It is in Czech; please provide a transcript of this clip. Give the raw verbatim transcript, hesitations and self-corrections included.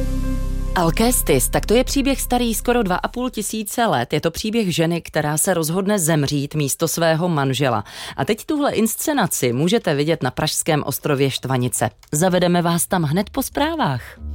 Alcestis, tak to je příběh starý skoro dva a půl tisíce let. Je to příběh ženy, která se rozhodne zemřít místo svého manžela. A teď tuhle inscenaci můžete vidět na pražském ostrově Štvanice. Zavedeme vás tam hned po zprávách.